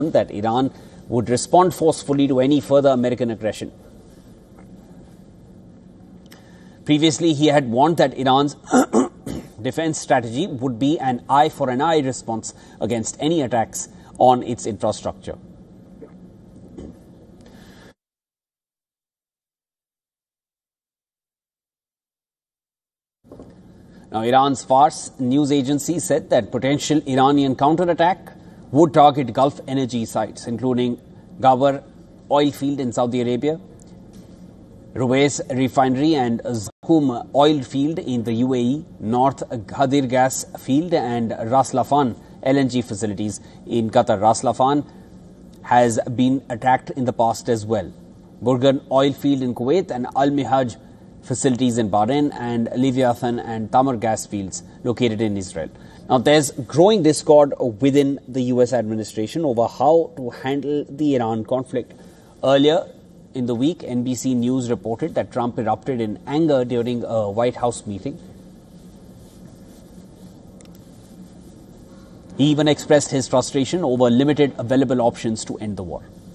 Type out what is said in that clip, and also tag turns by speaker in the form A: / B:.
A: that Iran would respond forcefully to any further American aggression. Previously, he had warned that Iran's defense strategy would be an eye-for-an-eye response against any attacks on its infrastructure. Now, Iran's Fars news agency said that potential Iranian counterattack would target Gulf energy sites, including Ghawar oil field in Saudi Arabia, Ruwais refinery and Zakum oil field in the UAE, North Ghadir gas field and Ras Laffan LNG facilities in Qatar. Ras Laffan has been attacked in the past as well. Burgan oil field in Kuwait and Al-Mihaj facilities in Bahrain and Leviathan and Tamar gas fields located in Israel. Now, there's growing discord within the US administration over how to handle the Iran conflict. Earlier in the week, NBC News reported that Trump erupted in anger during a White House meeting. He even expressed his frustration over limited available options to end the war.